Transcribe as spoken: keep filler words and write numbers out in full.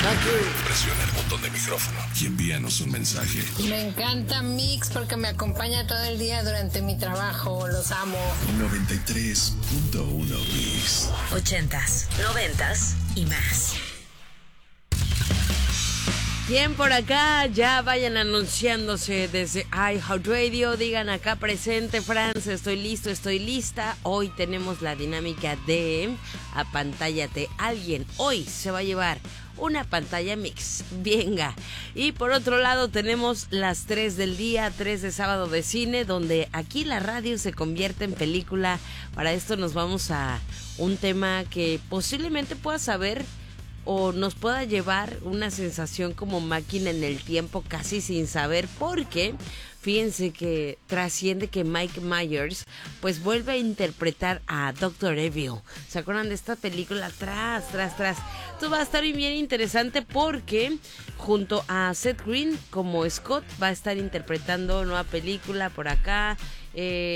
Presiona el botón de micrófono y envíanos un mensaje. Me encanta Mix porque me acompaña todo el día durante mi trabajo. Los amo. noventa y tres punto uno Mix. Ochentas, noventas y más. Bien, por acá, ya vayan anunciándose desde iHeartRadio, digan acá presente, Franz, estoy listo, estoy lista. Hoy tenemos la dinámica de apantállate alguien. Hoy se va a llevar una pantalla Mix, venga. Y por otro lado tenemos las tres del día, tres de sábado de cine, donde aquí la radio se convierte en película. Para esto nos vamos a un tema que posiblemente puedas saber o nos pueda llevar una sensación como máquina en el tiempo casi sin saber, porque fíjense que trasciende que Mike Myers pues vuelve a interpretar a doctor Evil. ¿Se acuerdan de esta película? Tras, tras, tras. Esto va a estar bien interesante porque junto a Seth Green como Scott va a estar interpretando nueva película por acá. Eh,